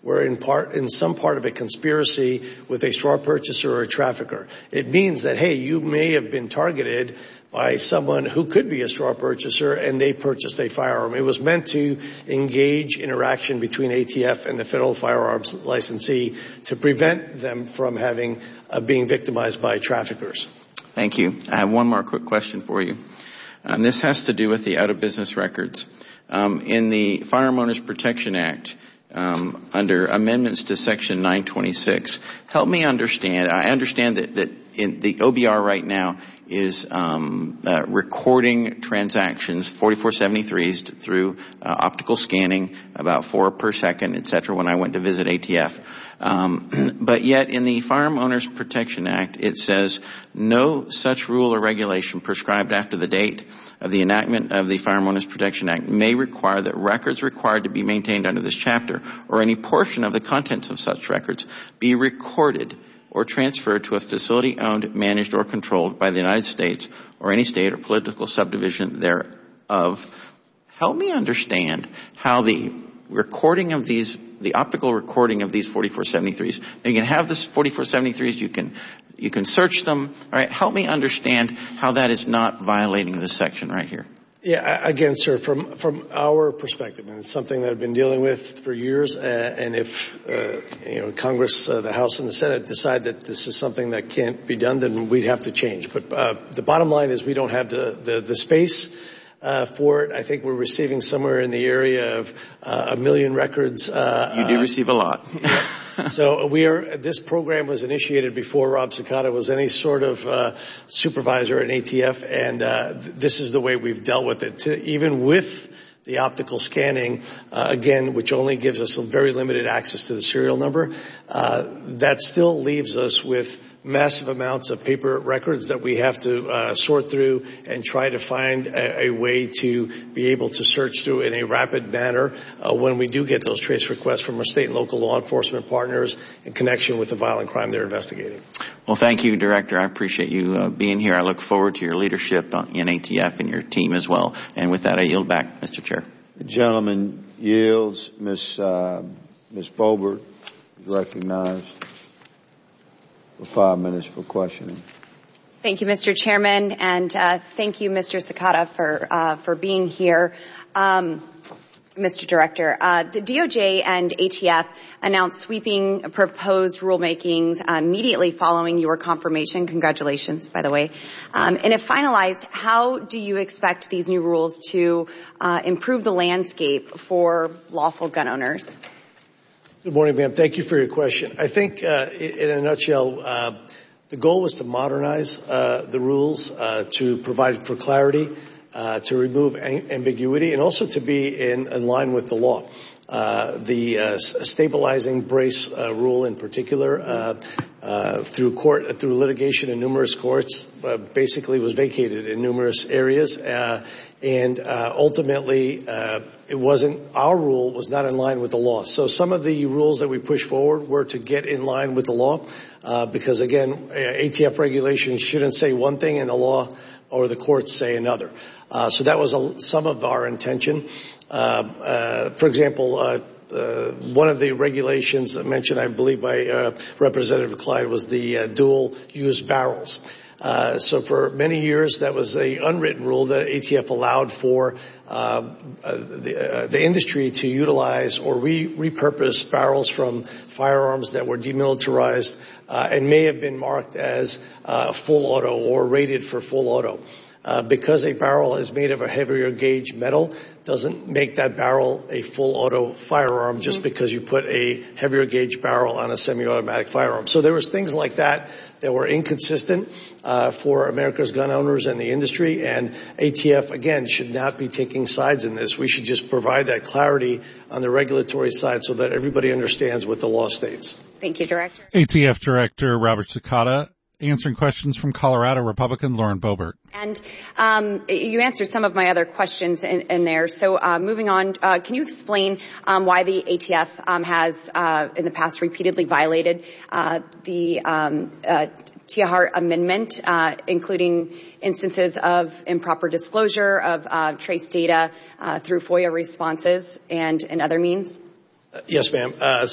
were in some part of a conspiracy with a straw purchaser or a trafficker. It means that, hey, you may have been targeted by someone who could be a straw purchaser, and they purchased a firearm. It was meant to engage interaction between ATF and the federal firearms licensee to prevent them from being victimized by traffickers. Thank you. I have one more quick question for you. This has to do with the out-of-business records. In the Firearm Owners Protection Act, under amendments to Section 926, help me understand. I understand that in the OBR right now is recording transactions, 4473s through optical scanning, about 4 per second, et cetera, when I went to visit ATF. But yet in the Firearm Owners Protection Act, it says no such rule or regulation prescribed after the date of the enactment of the Firearm Owners Protection Act may require that records required to be maintained under this chapter or any portion of the contents of such records be recorded or transferred to a facility owned, managed, or controlled by the United States or any state or political subdivision thereof. Help me understand how the optical recording of these 4473s, you can have this 4473s, you can search them. All right, help me understand how that is not violating this section right here. Yeah, again, sir, from our perspective, and it's something that I've been dealing with for years, and if Congress, the House and the Senate decide that this is something that can't be done, then we'd have to change. But the bottom line is we don't have the space for it. I think we're receiving somewhere in the area of 1 million records. You do receive a lot. So this program was initiated before Rob Cicada was any sort of supervisor at ATF, and this is the way we've dealt with it. Even with the optical scanning, again, which only gives us a very limited access to the serial number, that still leaves us with massive amounts of paper records that we have to sort through and try to find a way to be able to search through in a rapid manner when we do get those trace requests from our state and local law enforcement partners in connection with the violent crime they're investigating. Well, thank you, Director. I appreciate you being here. I look forward to your leadership in ATF and your team as well. And with that, I yield back, Mr. Chair. The gentleman yields. Ms. Boebert is recognized for 5 minutes for questioning. Thank you, Mr. Chairman, and thank you, Mr. Cicada, for being here. Mr. Director, the DOJ and ATF announced sweeping proposed rulemakings immediately following your confirmation. Congratulations, by the way. And if finalized, how do you expect these new rules to improve the landscape for lawful gun owners? Good morning, ma'am. Thank you for your question. I think, in a nutshell, the goal was to modernize the rules, to provide for clarity, to remove ambiguity, and also to be in line with the law. The stabilizing brace rule, in particular, through litigation in numerous courts, basically was vacated in numerous areas, and ultimately, our rule was not in line with the law. So some of the rules that we pushed forward were to get in line with the law, because again, ATF regulations shouldn't say one thing and the law or the courts say another. So that was some of our intention. For example, one of the regulations mentioned, I believe, by Representative Clyde was the dual-use barrels. So for many years, that was an unwritten rule that ATF allowed for the industry to utilize or repurpose barrels from firearms that were demilitarized and may have been marked as full auto or rated for full auto. Because a barrel is made of a heavier gauge metal doesn't make that barrel a full auto firearm just because you put a heavier gauge barrel on a semi-automatic firearm. So there was things like that were inconsistent for America's gun owners and the industry, and ATF, again, should not be taking sides in this. We should just provide that clarity on the regulatory side so that everybody understands what the law states. Thank you, Director. ATF Director Robert Cicada, answering questions from Colorado Republican Lauren Boebert. And you answered some of my other questions in there. So moving on, can you explain why the ATF has in the past repeatedly violated the Tiahrt Amendment, including instances of improper disclosure of trace data through FOIA responses and other means? Yes, ma'am.